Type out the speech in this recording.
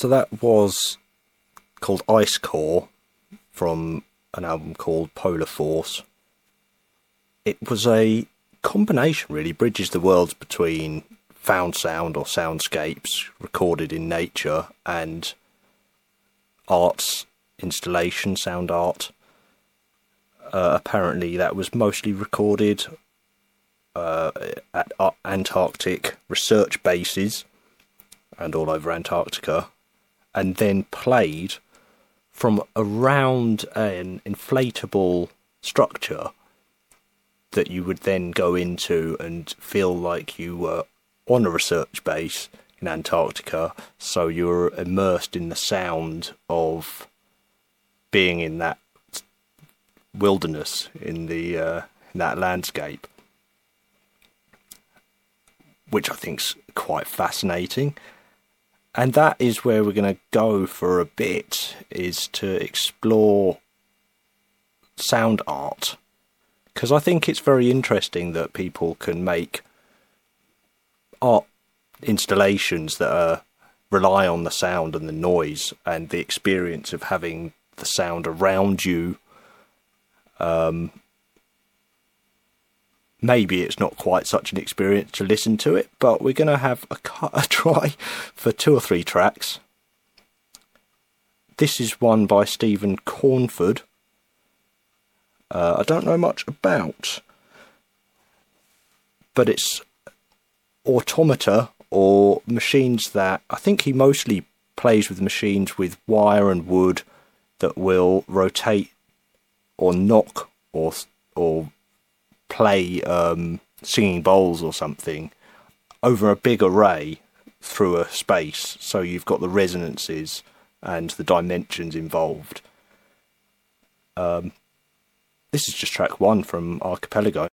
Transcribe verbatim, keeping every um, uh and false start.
So that was called Ice Core from an album called Polar Force. It was a combination, really, bridges the worlds between found sound or soundscapes recorded in nature and arts installation, sound art. Uh, apparently that was mostly recorded uh, at Antarctic research bases and all over Antarctica, and then played from around an inflatable structure that you would then go into and feel like you were on a research base in Antarctica, so you're immersed in the sound of being in that wilderness, in the uh, in that landscape, which I think's quite fascinating. And that is where we're going to go for a bit, is to explore sound art, because I think it's very interesting that people can make art installations that are, rely on the sound and the noise and the experience of having the sound around you. Um, maybe it's not quite such an experience to listen to it, but we're going to have a, a try for two or three tracks. This is one by Stephen Cornford. Uh, I don't know much about, but it's automata, or machines that, I think he mostly plays with machines with wire and wood that will rotate or knock or or play um, singing bowls or something over a big array through a space, so you've got the resonances and the dimensions involved. Um, this is just track one from Archipelago.